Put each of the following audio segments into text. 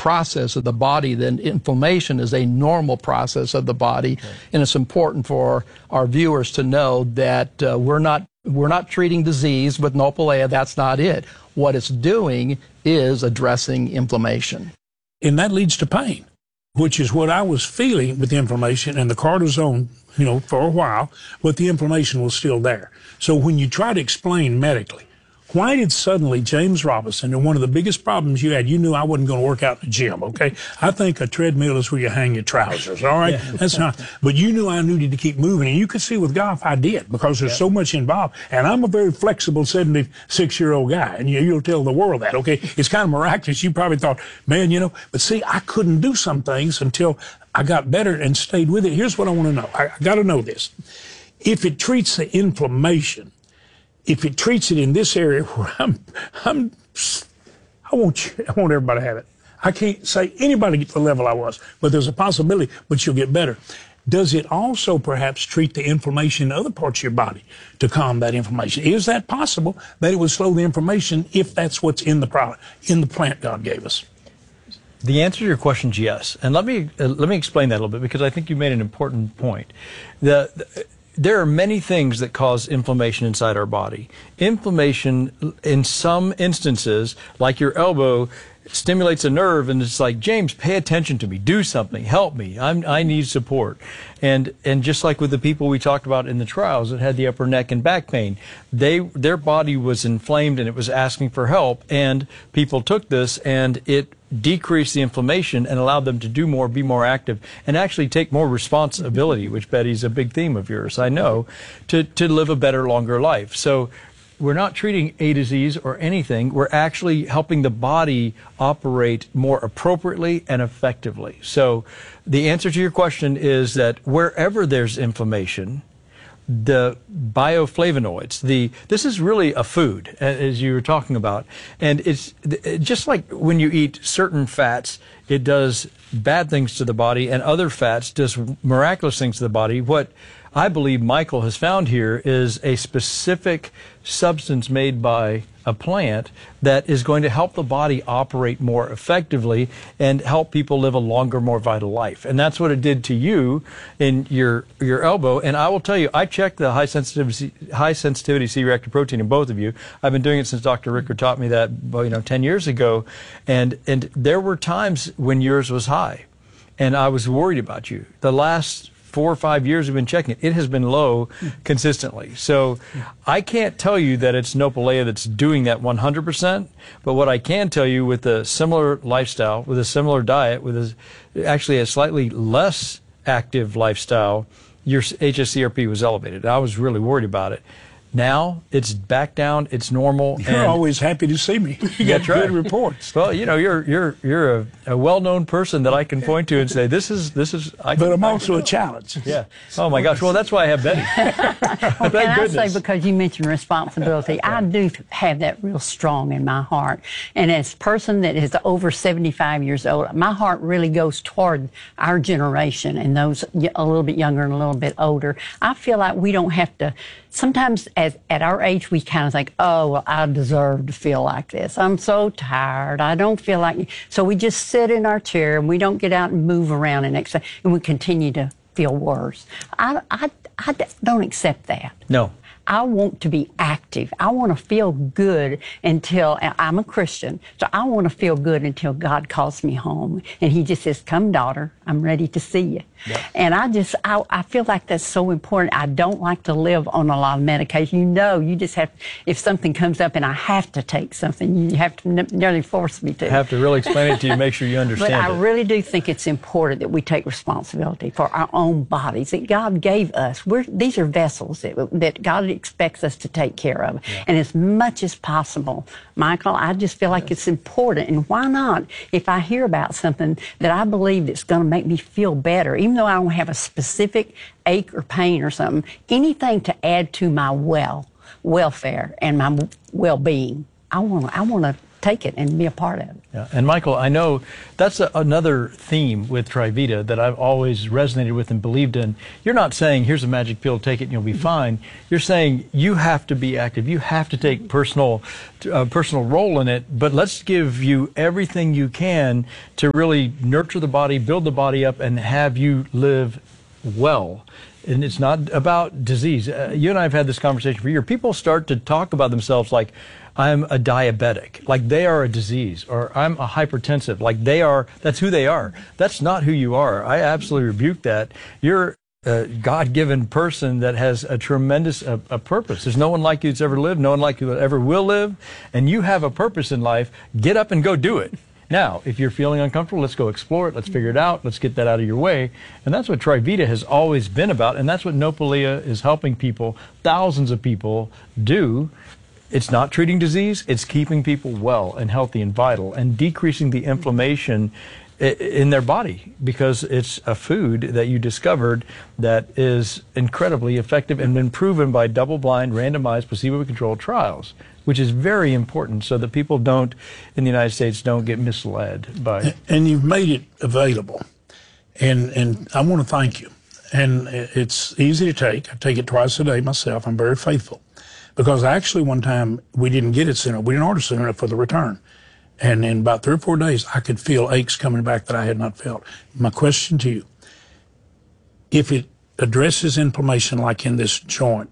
process of the body, then inflammation is a normal process of the body. Okay. And it's important for our viewers to know that we're not treating disease with Nopalea. That's not it. What it's doing is addressing inflammation. And that leads to pain, which is what I was feeling with the inflammation and the cortisone, for a while, but the inflammation was still there. So when you try to explain medically, why did suddenly James Robison, and one of the biggest problems you had, you knew I wasn't going to work out in the gym, okay? I think a treadmill is where you hang your trousers, all right? Yeah. That's not, but you knew I needed to keep moving, and you could see with golf I did, because there's so much involved, and I'm a very flexible 76-year-old guy, and you'll tell the world that, okay? It's kind of miraculous. You probably thought, man, but see, I couldn't do some things until I got better and stayed with it. Here's what I want to know. I got to know this. If it treats the inflammation, if it treats it in this area where I want everybody to have it. I can't say anybody get to the level I was, but there's a possibility, but you'll get better. Does it also perhaps treat the inflammation in other parts of your body to calm that inflammation? Is that possible that it would slow the inflammation if that's what's in the product, in the plant God gave us? The answer to your question is yes. And let me explain that a little bit, because I think you made an important point. There are many things that cause inflammation inside our body. Inflammation, in some instances, like your elbow, stimulates a nerve, and it's like, James, pay attention to me, do something, help me, I need support. And just like with the people we talked about in the trials that had the upper neck and back pain, their body was inflamed and it was asking for help, and people took this and it decrease the inflammation and allow them to do more, be more active, and actually take more responsibility, which, Betty's a big theme of yours, I know, to live a better, longer life. So we're not treating a disease or anything. We're actually helping the body operate more appropriately and effectively. So the answer to your question is that wherever there's inflammation, the bioflavonoids, this is really a food, as you were talking about, and it's just like when you eat certain fats, it does bad things to the body, and other fats does miraculous things to the body. What I believe Michael has found here is a specific substance made by a plant that is going to help the body operate more effectively and help people live a longer, more vital life. And that's what it did to you in your elbow. And I will tell you, I checked the high sensitivity C-reactive protein in both of you. I've been doing it since Dr. Ricker taught me that 10 years ago. And there were times when yours was high, and I was worried about you. The last 4 or 5 years we've been checking it. It has been low consistently. So I can't tell you that it's Nopalea that's doing that 100%, but what I can tell you, with a similar lifestyle, with a similar diet, with actually a slightly less active lifestyle, your HSCRP was elevated. I was really worried about it. Now it's back down. It's normal. You're always happy to see me. You get good reports. Well, you're a well-known person that I can point to and say this is. But I'm also a challenge. Yeah. Oh my gosh. Well, that's why I have Betty. Well, can I say, because you mentioned responsibility, I do have that real strong in my heart. And as a person that is over 75 years old, my heart really goes toward our generation and those a little bit younger and a little bit older. I feel like we don't have to. Sometimes at our age, we kind of think, oh, well, I deserve to feel like this. I'm so tired. I don't feel like... So we just sit in our chair and we don't get out and move around and we continue to feel worse. I don't accept that. No. I want to be active. I want to feel good until, I'm a Christian, so I want to feel good until God calls me home. And he just says, come, daughter, I'm ready to see you. Yeah. And I feel like that's so important. I don't like to live on a lot of medication. You just have, if something comes up and I have to take something, you have to nearly force me to. I have to really explain it to you, make sure you understand But I really do think it's important that we take responsibility for our own bodies that God gave us. These are vessels that God expects us to take care of. Yeah. And as much as possible, Michael, I just feel like it's important. And why not, if I hear about something that I believe that's going to make me feel better, even though I don't have a specific ache or pain or something, anything to add to my welfare and my well-being, I want to take it and be a part of it. Yeah. And Michael, I know that's another theme with Trivita that I've always resonated with and believed in. You're not saying, here's a magic pill, take it and you'll be fine. You're saying you have to be active. You have to take personal role in it, but let's give you everything you can to really nurture the body, build the body up, and have you live well. And it's not about disease. You and I have had this conversation for years. People start to talk about themselves like, I'm a diabetic, like they are a disease, or I'm a hypertensive, like they are, that's who they are. That's not who you are. I absolutely rebuke that. You're a God-given person that has a tremendous a purpose. There's no one like you that's ever lived, no one like you that ever will live, and you have a purpose in life. Get up and go do it. Now, if you're feeling uncomfortable, let's go explore it. Let's figure it out. Let's get that out of your way. And that's what Trivita has always been about. And that's what Nopalea is helping people, thousands of people, do. It's not treating disease. It's keeping people well and healthy and vital and decreasing the inflammation in their body, because it's a food that you discovered that is incredibly effective and been proven by double-blind, randomized, placebo-controlled trials, which is very important so that people don't, in the United States, don't get misled by. And you've made it available, and I want to thank you. And it's easy to take. I take it twice a day myself. I'm very faithful, because actually one time we didn't get it soon enough. We didn't order soon enough for the return. And in about 3 or 4 days, I could feel aches coming back that I had not felt. My question to you, if it addresses inflammation like in this joint,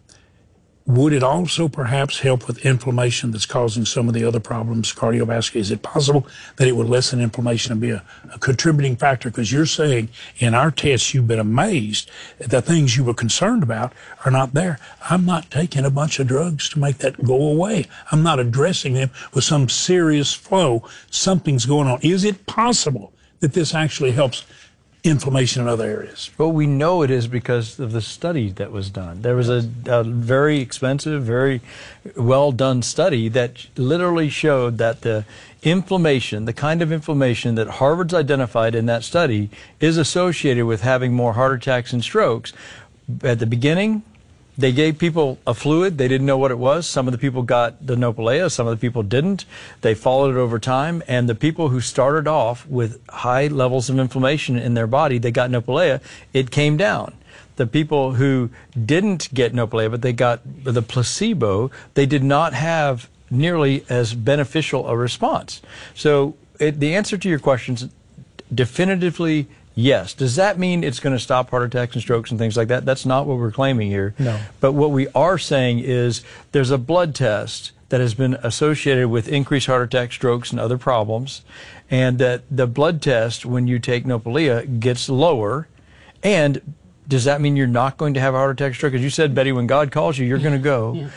would it also perhaps help with inflammation that's causing some of the other problems, cardiovascular? Is it possible that it would lessen inflammation and be a contributing factor? Because you're saying in our tests you've been amazed that the things you were concerned about are not there. I'm not taking a bunch of drugs to make that go away. I'm not addressing them with some serious flow. Something's going on. Is it possible that this actually helps inflammation in other areas? Well, we know it is because of the study that was done. There was a very expensive, very well done study that literally showed that the inflammation, the kind of inflammation that Harvard's identified in that study, is associated with having more heart attacks and strokes. At the beginning, they gave people a fluid. They didn't know what it was. Some of the people got the Nopalea. Some of the people didn't. They followed it over time. And the people who started off with high levels of inflammation in their body, they got Nopalea, it came down. The people who didn't get Nopalea, but they got the placebo, they did not have nearly as beneficial a response. So the answer to your question is definitively yes. Does that mean it's going to stop heart attacks and strokes and things like that? That's not what we're claiming here. No. But what we are saying is there's a blood test that has been associated with increased heart attack, strokes, and other problems, and that the blood test, when you take Nopalea, gets lower. And does that mean you're not going to have a heart attack, stroke? As you said, Betty, when God calls you, you're going to go. Yeah.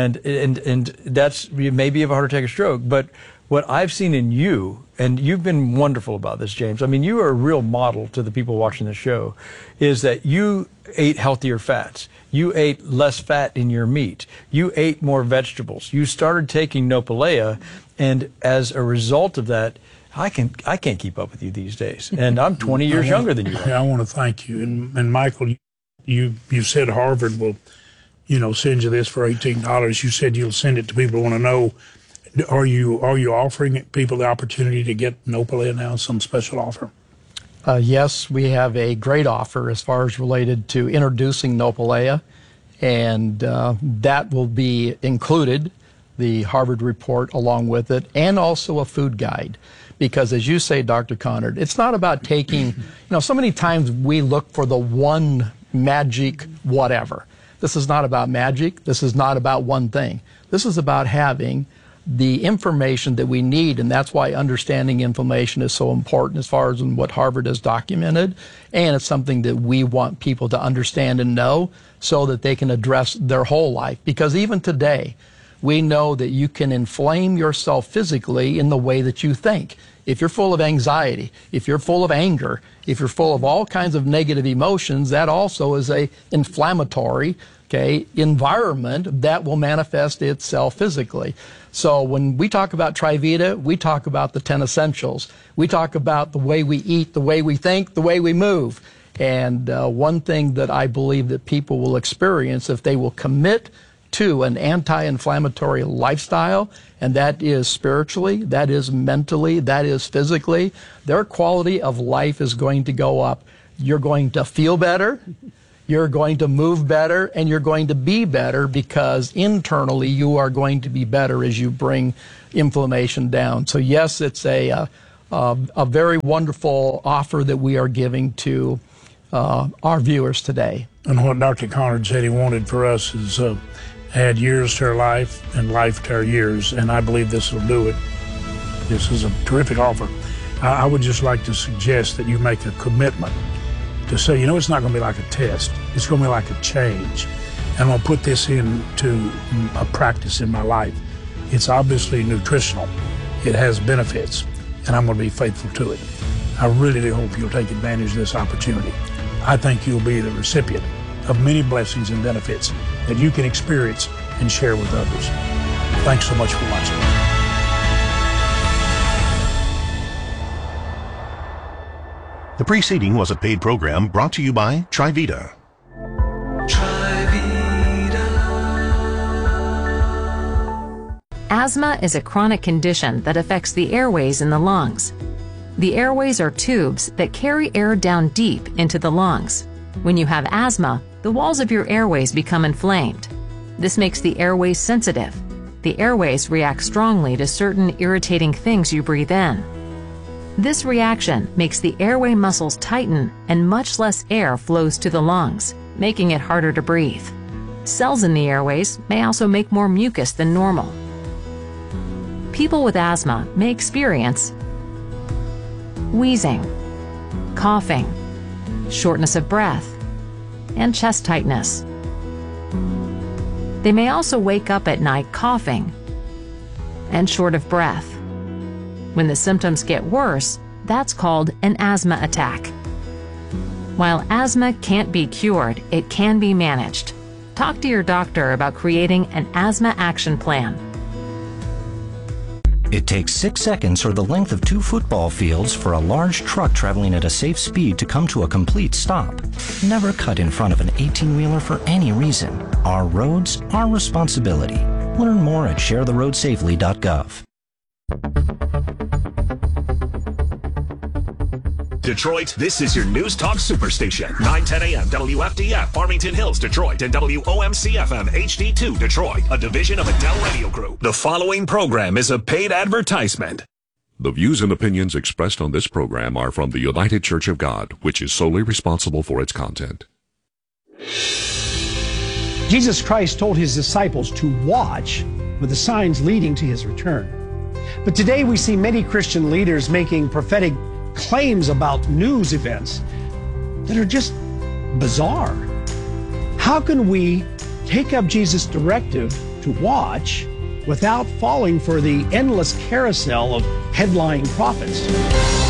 And that's, you maybe have a heart attack or stroke, but what I've seen in you, and you've been wonderful about this, James, I mean, you are a real model to the people watching the show, is that you ate healthier fats. You ate less fat in your meat. You ate more vegetables. You started taking Nopalea, and as a result of that, I can't keep up with you these days. And I'm 20 years younger than you are. I want to thank you. And Michael, you said Harvard will, send you this for $18. You said you'll send it to people who want to know. Are you offering people the opportunity to get Nopalea now, some special offer? Yes, we have a great offer as far as related to introducing Nopalea, and that will be included, the Harvard report along with it, and also a food guide. Because as you say, Dr. Conard, it's not about taking, so many times we look for the one magic whatever. This is not about magic. This is not about one thing. This is about having the information that we need, and that's why understanding inflammation is so important as far as in what Harvard has documented, and it's something that we want people to understand and know so that they can address their whole life. Because even today, we know that you can inflame yourself physically in the way that you think. If you're full of anxiety, if you're full of anger, if you're full of all kinds of negative emotions, that also is a inflammatory environment that will manifest itself physically. So when we talk about Trivita, we talk about the 10 essentials. We talk about the way we eat, the way we think, the way we move. And one thing that I believe that people will experience if they will commit to an anti-inflammatory lifestyle, and that is spiritually, that is mentally, that is physically, their quality of life is going to go up. You're going to feel better, you're going to move better, and you're going to be better because internally you are going to be better as you bring inflammation down. So yes, it's a very wonderful offer that we are giving to our viewers today. And what Dr. Conard said he wanted for us is add years to our life and life to our years, and I believe this will do it. This is a terrific offer. I would just like to suggest that you make a commitment to say, you know, it's not going to be like a test. It's going to be like a change. And I'm going to put this into a practice in my life. It's obviously nutritional. It has benefits, and I'm going to be faithful to it. I really do hope you'll take advantage of this opportunity. I think you'll be the recipient of many blessings and benefits that you can experience and share with others. Thanks so much for watching. The preceding was a paid program brought to you by Trivita. Asthma is a chronic condition that affects the airways in the lungs. The airways are tubes that carry air down deep into the lungs. When you have asthma, the walls of your airways become inflamed. This makes the airways sensitive. The airways react strongly to certain irritating things you breathe in. This reaction makes the airway muscles tighten and much less air flows to the lungs, making it harder to breathe. Cells in the airways may also make more mucus than normal. People with asthma may experience wheezing, coughing, shortness of breath, and chest tightness. They may also wake up at night coughing and short of breath. When the symptoms get worse, that's called an asthma attack. While asthma can't be cured, it can be managed. Talk to your doctor about creating an asthma action plan. It takes 6 seconds or the length of 2 football fields for a large truck traveling at a safe speed to come to a complete stop. Never cut in front of an 18-wheeler for any reason. Our roads, our responsibility. Learn more at sharetheroadsafely.gov. Detroit, this is your News Talk Superstation. 9:10 a.m. WFDF, Farmington Hills, Detroit, and WOMC-FM HD2, Detroit, a division of Adele Radio Group. The following program is a paid advertisement. The views and opinions expressed on this program are from the United Church of God, which is solely responsible for its content. Jesus Christ told his disciples to watch for the signs leading to his return. But today we see many Christian leaders making prophetic claims about news events that are just bizarre. How can we take up Jesus' directive to watch without falling for the endless carousel of headline prophets?